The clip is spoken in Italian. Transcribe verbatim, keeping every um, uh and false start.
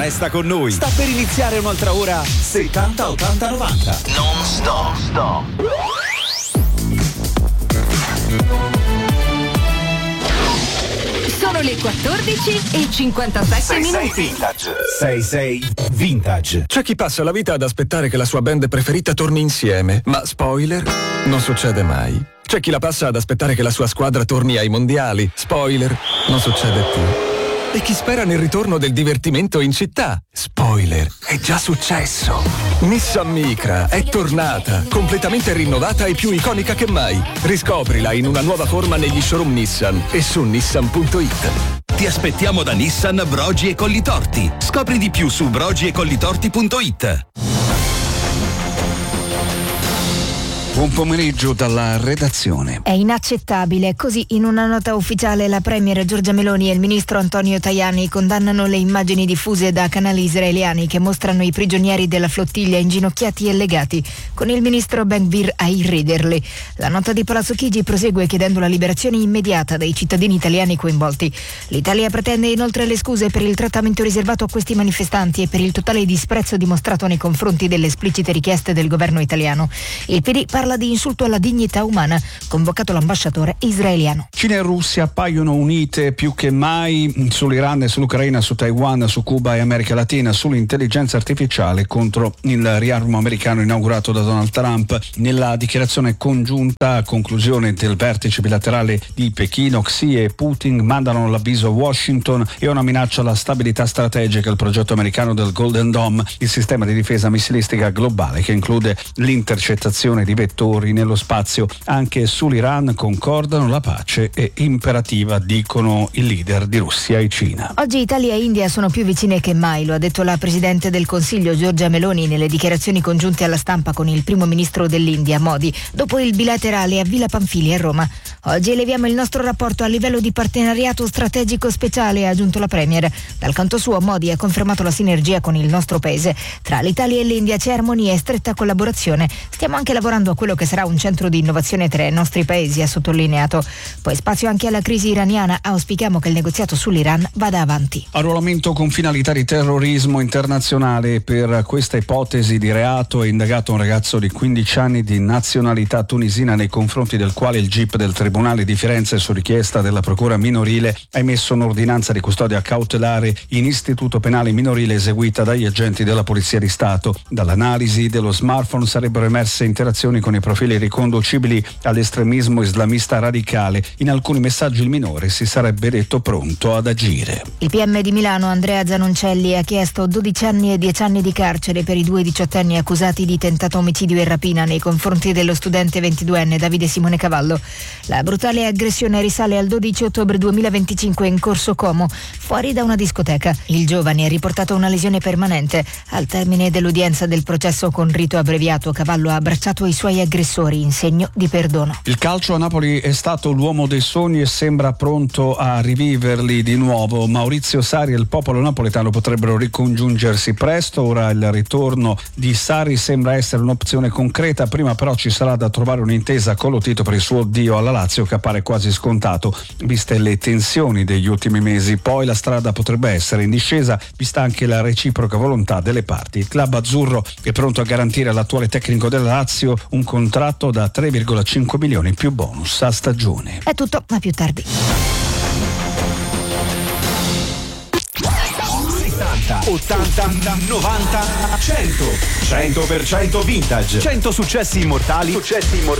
Resta con noi. Sta per iniziare un'altra ora settanta ottanta novanta. Non stop. Stop. Sono le quattordici e cinquantasette minuti. Vintage. sei sei Vintage. C'è chi passa la vita ad aspettare che la sua band preferita torni insieme, ma spoiler, non succede mai. C'è chi la passa ad aspettare che la sua squadra torni ai mondiali, spoiler, non succede più. E chi spera nel ritorno del divertimento in città, spoiler, è già successo. Nissan Micra è tornata, completamente rinnovata e più iconica che mai. Riscoprila in una nuova forma negli showroom Nissan e su nissan punto it. Ti aspettiamo da Nissan Brogi e Collitorti. Scopri di più su brogi e collitorti punto it. Buon pomeriggio dalla redazione. È inaccettabile. Così, in una nota ufficiale, la premier Giorgia Meloni e il ministro Antonio Tajani condannano le immagini diffuse da canali israeliani che mostrano i prigionieri della flottiglia inginocchiati e legati, con il ministro Ben Gvir a irriderli. La nota di Palazzo Chigi prosegue chiedendo la liberazione immediata dei cittadini italiani coinvolti. L'Italia pretende inoltre le scuse per il trattamento riservato a questi manifestanti e per il totale disprezzo dimostrato nei confronti delle esplicite richieste del governo italiano. Il P D parla di insulto alla dignità umana, convocato l'ambasciatore israeliano. Cina e Russia appaiono unite più che mai sull'Iran e sull'Ucraina, su Taiwan, su Cuba e America Latina, sull'intelligenza artificiale contro il riarmo americano inaugurato da Donald Trump. Nella dichiarazione congiunta a conclusione del vertice bilaterale di Pechino, Xi e Putin mandano l'avviso a Washington e una minaccia alla stabilità strategica al progetto americano del Golden Dome, il sistema di difesa missilistica globale che include l'intercettazione di vettori nello spazio. Anche sull'Iran concordano, la pace è imperativa, dicono i leader di Russia e Cina. Oggi Italia e India sono più vicine che mai, lo ha detto la Presidente del Consiglio Giorgia Meloni nelle dichiarazioni congiunte alla stampa con il primo ministro dell'India Modi, dopo il bilaterale a Villa Pamphili a Roma. Oggi eleviamo il nostro rapporto a livello di partenariato strategico speciale, ha aggiunto la Premier. Dal canto suo Modi ha confermato la sinergia con il nostro paese. Tra l'Italia e l'India c'è armonia e stretta collaborazione. Stiamo anche lavorando a quello che sarà un centro di innovazione tra i nostri paesi, ha sottolineato. Poi spazio anche alla crisi iraniana, auspichiamo che il negoziato sull'Iran vada avanti. Arruolamento con finalità di terrorismo internazionale. Per questa ipotesi di reato è indagato un ragazzo di quindici anni di nazionalità tunisina, nei confronti del quale il G I P del Tribunale di Firenze, su richiesta della Procura minorile, ha emesso un'ordinanza di custodia cautelare in istituto penale minorile eseguita dagli agenti della Polizia di Stato. Dall'analisi dello smartphone sarebbero emerse interazioni con i profili riconducibili all'estremismo islamista radicale. In alcuni messaggi il minore si sarebbe detto pronto ad agire. Il P M di Milano Andrea Zanoncelli ha chiesto dodici anni e dieci anni di carcere per i due diciottenni accusati di tentato omicidio e rapina nei confronti dello studente ventiduenne Davide Simone Cavallo. La brutale aggressione risale al dodici ottobre duemilaventicinque in Corso Como, fuori da una discoteca. Il giovane ha riportato una lesione permanente. Al termine dell'udienza del processo con rito abbreviato, Cavallo ha abbracciato i suoi aggressori in segno di perdono. Il calcio a Napoli è stato l'uomo dei sogni e sembra pronto a riviverli di nuovo. Maurizio Sarri e il popolo napoletano potrebbero ricongiungersi presto. Ora il ritorno di Sarri sembra essere un'opzione concreta. Prima però ci sarà da trovare un'intesa con Lotito per il suo addio alla Lazio, che appare quasi scontato viste le tensioni degli ultimi mesi. Poi la strada potrebbe essere in discesa, vista anche la reciproca volontà delle parti. Il club azzurro è pronto a garantire all'attuale tecnico della Lazio un contratto da tre virgola cinque milioni più bonus a stagione. È tutto, a più tardi. ottanta, novanta, cento. cento per cento vintage. cento successi immortali. Successi immortali